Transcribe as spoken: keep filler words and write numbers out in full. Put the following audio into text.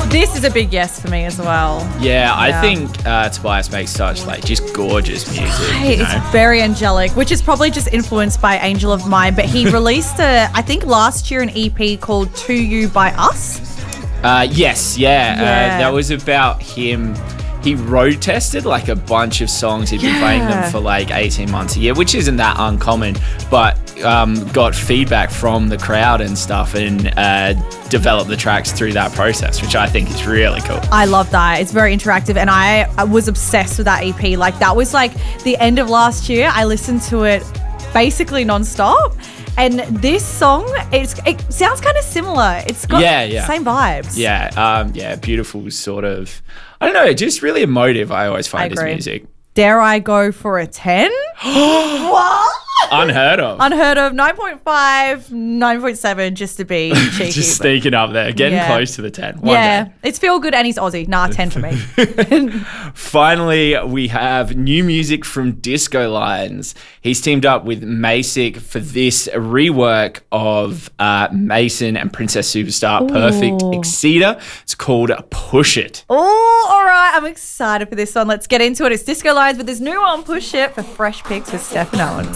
This is a big yes for me as well. Yeah, I Yeah. think uh, Tobias makes such like just gorgeous music. Hey, you know? it's very angelic, which is probably just influenced by Angel of Mine, but he released, a, I think last year, an E P called To You by Us. Uh, yes, yeah. Yeah. Uh, that was about him. He road tested like a bunch of songs. He'd been Yeah. playing them for like eighteen months a year, which isn't that uncommon, but um, got feedback from the crowd and stuff and uh, developed the tracks through that process, which I think is really cool. I love that. It's very interactive, and I, I was obsessed with that E P. Like, that was like the end of last year. I listened to it basically nonstop. And this song, it's it sounds kind of similar. It's got Yeah, yeah. same vibes. Yeah, um, yeah, beautiful sort of, I don't know, just really emotive, I always find I his agree. music. Dare I go for a ten? What? Unheard of. Unheard of. nine point five, nine point seven, just to be cheeky. Just but- sneaking up there, getting Yeah. close to the ten. One yeah, day. it's feel good and he's Aussie. Nah, ten for me. Finally, we have new music from Disco Lines. He's teamed up with Masick for this rework of uh, Mason and Princess Superstar Perfect Ooh. Exceeder. It's called Push It. Oh, all right. I'm excited for this one. Let's get into it. It's Disco Lines with his new one, Push It, for Fresh Picks with Steph and Owen.